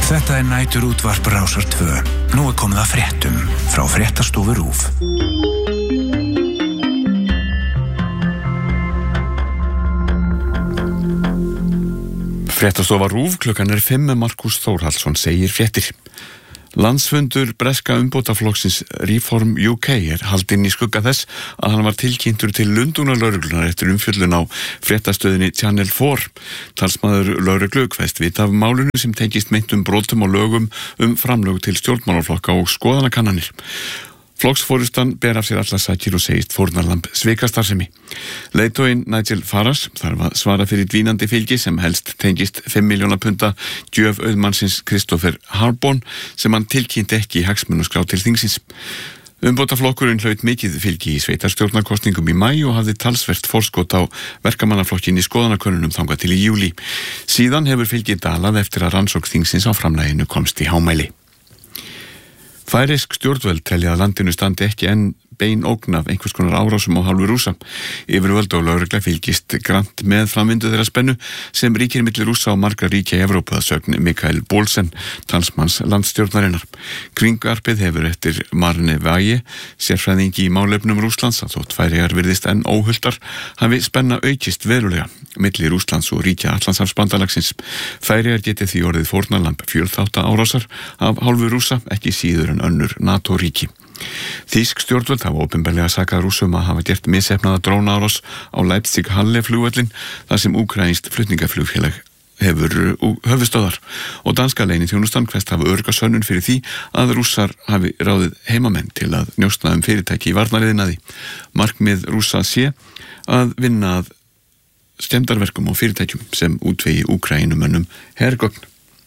Þetta næturútvarp Rásar 2. Nú komið að fréttum frá Fréttastofu RÚV. Fréttastofa RÚV, klukkan 5 með Markus Þórhallsson segir fréttir. Landsfundur breska umbótaflokksins Reform UK haldinn í skugga þess að hann var tilkynntur til Lundúnarlögreglunar eftir umfjöllun á fréttastöðinni Channel 4. Talsmaður lögreglu kveðst vita af málinu sem tengist meintum brotum og lögum framlög til stjórnmálaflokka og skoðanakannanir. Flokksforystan ber af sér alla sakir og segist fórnarlamb svikastarfsemi. Leiðtoginn Nigel Farage þarf að svara fyrir dvínandi fylgi sem helst tengist 5 milljóna punda gjöf auðmannsins Christopher Harbon sem hann tilkynnti ekki í hagsmunaskrá til þingsins. Umbótaflokkurinn hlaut mikið fylgi í sveitarstjórnarkosningum í maí og hafði talsvert forskot á verkamannaflokkin í skoðanakönnunum þangað til í júlí. Síðan hefur fylgið dalað eftir að rannsókn þingsins á framlaginu komst í hámæli. Færeysk stjórnvöld telja að landinu standi ekki enn bein ógn af einhvers konar árásum á hálfu Rússa. Yfirvöld og lögregla fylgist grannt með framvindu þeirra spennu sem ríkir milli Rússa og margra ríkja í Evrópu að sögn Mikael Bolsen, talsmanns landsstjórnarinnar. Kringvarpið hefur eftir Marne Vage, sérfræðingi í málefnum Rússlands, að þótt Færeyjar virðist enn óhuldar, hafi spenna aukist verulega milli Rússlands og ríkja Atlantshafsbandalagsins. Færeyjar geti því orðið fórnarlamb fjölþátta árásar af hálfu Rússa, ekki síður en önnur NATO-ríki. Þýsk stjórnvöld hafa opinberlega sakað Rússum að hafa gert misheppnaða drónaárás á Leipzig-Halle flugvöllin þar sem úkraínskt flutningaflugfélag hefur höfuðstöðvar og danska leyniþjónustan kveðst hafa örugga sönnun fyrir því að Rússar hafi ráðið heimamenn til að njósna fyrirtæki í varnariðnaði. Markmið Rússa sé að vinna að skemmdarverkum og fyrirtækjum sem útvegi Úkraínumönnum hergögn.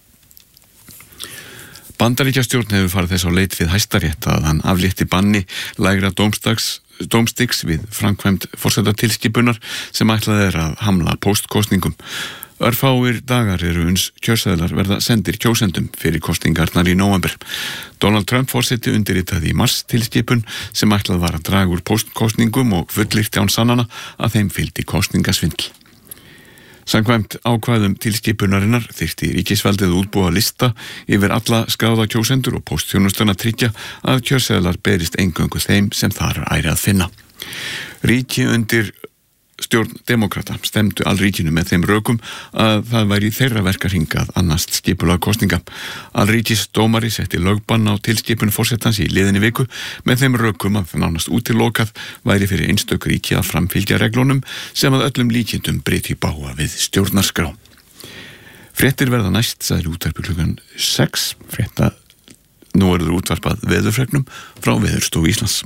Bandaríkjastjórn hefur farið þess á leit við Hæstarétt að hann aflétti banni lægra dómstigs við framkvæmd forsetatilskipunar sem ætlað að hamla póstkosningum. Örfáir dagar eru uns kjörseðlar verða sendir kjósendum fyrir kosningarnar í nóvember. Donald Trump forseti undirritaði í mars tilskipun sem ætlað var að draga úr póstkosningum og fullyrti án sannana að þeim fylgdi kosningasvindl. Samkvæmt ákvæðum tilskipunarinnar þyrfti ríkisvaldið útbúa lista yfir alla skráða kjósendur og póstþjónustuna tryggja að kjörseðlar berist eingöngu þeim sem þar æri að finna. Ríki undir stjórn demokrata stemdu alríkinu með þeim rökum að það væri þeirra verkahring að annast skipulag kosninga. Alríkisdómari setti lögbann á tilskipun forsetans í liðinni viku með þeim rökum að nánast útilokað væri fyrir einstök ríki að framfylgja reglunum sem að öllum líkindum bryti í bága við stjórnarskrá. Fréttir verða næst, sagði útvarpi klukkan 6. Nú eru útvarpað veðurfregnum frá Veðurstofu Íslands.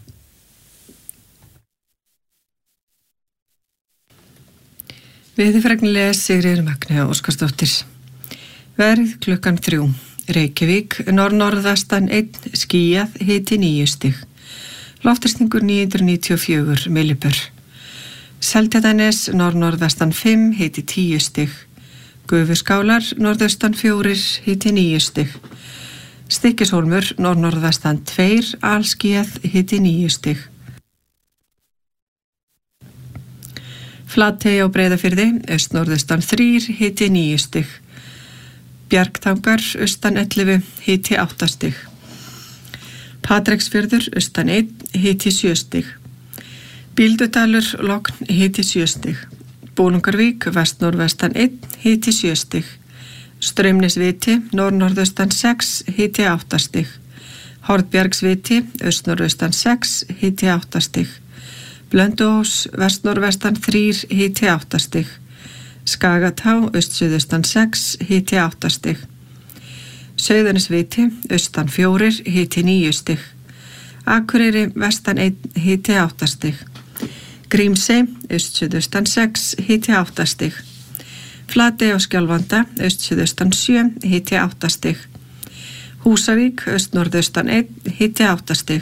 Veðurfregnilega Sigríður Magnea Óskarsdóttir. Veðrið klukkan 3. Reykjavík, norðnorðvestan 1, skýjað, hiti 9 stig. Loftþrýstingur 994 millibör. Seltjarnarnes, norðnorðvestan 5, hiti 10 stig. Gufuskálar, norðaustan 4, hiti 9 stig. Stykkishólmur, norðnorðvestan 2, alskýjað, hiti 9 stig. Flatey á Breiðafirði, austnorðaustan 3, hiti 9 stig. Bjargtangar, austan 11, hiti 8 stig. Patreksfjörður, austan 1, hiti 7 stig. Bíldudalur, Logn, hiti 7 stig. Bolungarvík, vestnorðvestan 1, hiti 7 stig. Straumnesviti, norðnorðaustan 6, hiti 8 stig. Hornbjargsviti, austnorðaustan 6, hiti 8 stig. Blönduós, vestnorðvestan 3, hiti 8 stig. Skagatá, austsuðaustan 6, hiti 8 stig. Sauðanesviti, austan 4, hiti 9 stig. Akureyri, vestan 1, hiti 8 stig. Grímsey, austsuðaustan 6, hiti 8 stig. Flatey á Skjálfanda, austsuðaustan 7, hiti 8 stig. Húsavík, austnorðaustan 1, hiti 8 stig.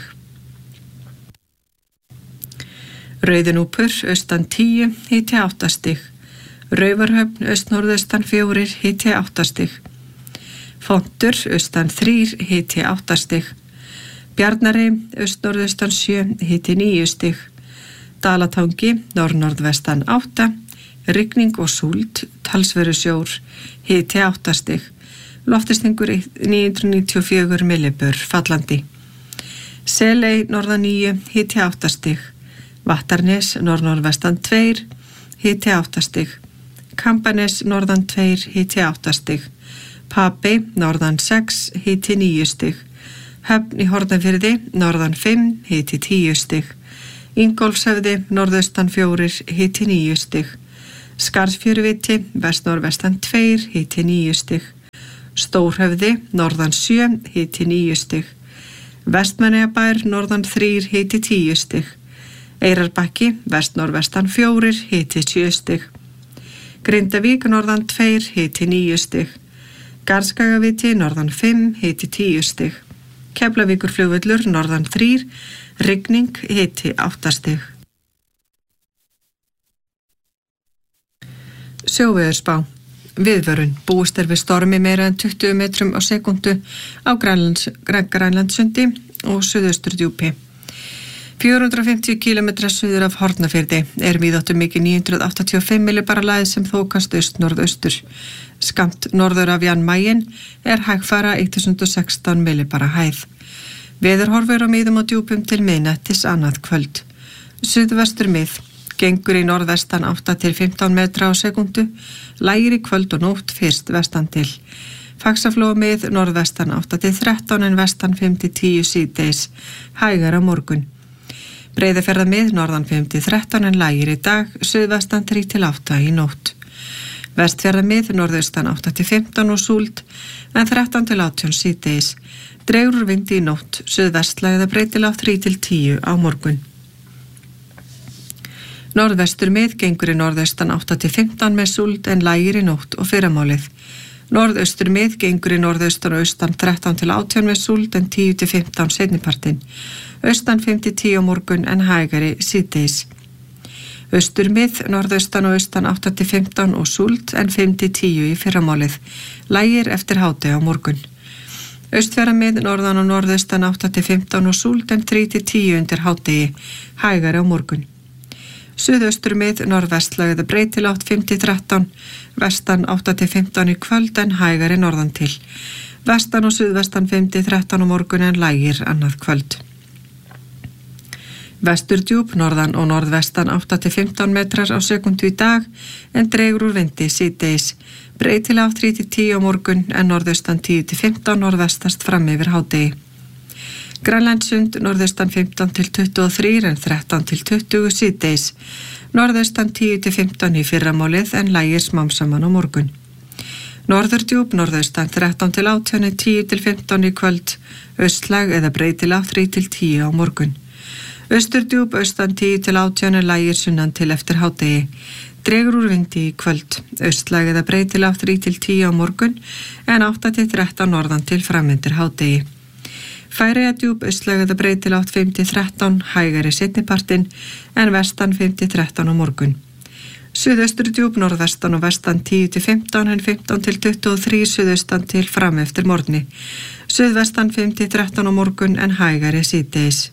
Rauðinúpur, austan 10, hiti 8 stig. Raufarhöfn, austnorðaustan 4, hiti 8 stig. Fontur, austan 3, hiti 8 stig. Bjarnarey, austnorðaustan 7, hiti 9 stig. Dalatangi, norðnorðvestan 8, rigning og súld, talsverður sjór, hiti 8 stig. Loftistingur 994 millibör fallandi. Seley norðan 9, hiti 8 stig. Vattarnes norðnorðvestan 2, hiti 8 stig. Kambanes norðan 2, hiti 8 stig. Papey norðan 6, hiti 9 stig. Höfn í Hornafirði norðan 5, hiti 10 stig. Ingólfshöfði norðaustan 4, hiti 9 stig. Skarðsfjöruviti vestnorðvestan 2, hiti 9 stig. Stórhöfði norðan 7, hiti 9 stig. Vestmannaeyjabær norðan 3, hiti 10 stig. Eyrarbakki vestnorðvestan 4, hiti 7 stig. Grindavík norðan 2, hiti 9 stig. Garðskagaviti norðan 5, hiti 10 stig. Keflavíkurflugvöllur norðan 3, rigning, hiti 8 stig. Sjóveðurspá. Viðvörun. Búist við stormi meira en 20 metrum á sekundu á Grænlandssundi og Suðausturdjúpi. 450 km suður af Hornafirði víðáttu mikið 985 millibara lægð sem þokast aust-norðaustur. Skammt norður af Jan Mayen hægfara 1016 millibara hæð. Veðurhorfur á miðum og djúpum til miðnættis annað kvöld. Suðvestur mið. Gengur í norðvestan 8 til 15 metra á sekundu, lægir í kvöld og nótt fyrst vestan til. Faxaflóamið norðvestan 8 til 13 en vestan 5 til 10 síðdegis, hægar á morgun. Breiðafjarðamið norðan 5 til 13 en lægir í dag, suðvestan 3 til 8 í nótt. Vestfjarðamið norðaustan 8 til 15 og súld, en 13 til 18 síðdegis. Dregur úr vindi í nótt, suðvestlæg eða breytilátt 3 til 10 á morgun. Norðvestur mið gengur í norðaustan 8 til 15 með súld en lægir í nótt og fyrramálið. Norðaustur mið gengur í norðaustan og austan 13 til 18 með súld en 10 til 15 seinnipartinn. Austan 5 til 10 á morgun en hægari síðdegis. Austur mið, norðaustan og austan 8 til 15 og súld en 5 til 10 í fyrramálið. Lægir eftir hádegi á morgun. Austfjarðamið, norðan og norðaustan 8 til 15 og súld en 3 til 10 undir hádegi. Hægari á morgun. Suðaustur mið, norðvestlæg eða breytilátt 5 til 13, vestan 8 til 15 í kvöld en hægari norðan til. Vestan og suðvestan 5 til 13 á morgun en lægir annað kvöld. Vesturdjúp, norðan og norðvestan 8 til 15 metrar á sekundu í dag en dregur úr vindi síðdegis. Breytilátt 3 til 10 á morgun en norðaustan 10 til 15 norðvestast fram yfir hádegi. Grænlandssund norðaustan 15 til 23 en 13 til 20 síðdegis. Norðaustan 10 til 15 í fyrramálið en lægir smám saman á morgun. Norðurdjúp norðaustan 13 til 18 en 10 til 15 í kvöld. Austlæg eða breytilátt 3 til 10 á morgun. Austurdjúp austan 10 til 18 en lægir sunnan til eftir hádegi. Dregur úr vindi í kvöld. Austlæg eða breytilátt 3 til 10 á morgun en 8 til 13 norðan til framvindur hádegi. Færeyjadjúp austlæg eða breytilátt 5 til 13, hægari seinnipartinn en vestan 5 til 13 á morgun. Suðausturdjúp norðvestan og vestan 10 til 15 en 15 til 23 suðaustan til fram eftir morgni. Suðvestan 5 til 13 á morgun en hægari síðdegis.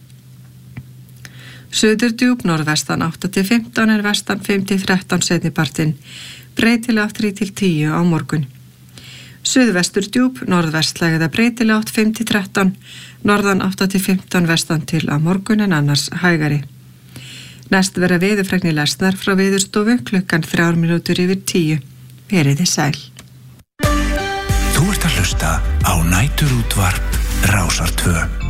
Suðurdjúp norðvestan 8 til 15 en vestan 5 til 13 seinnipartinn. Breytilátt 3 til 10 á morgun. Suðvesturdjúp, norðvestlæg eða breytilátt 5 til 13, norðan 8 til 15 vestan til á morgun en annars hægari. Næst verða veðurfregnir lesnar frá Veðurstofu klukkan 3 mínútur yfir 10. Veriði sæl. Þú ert að hlusta á Næturútvarp Rásar 2.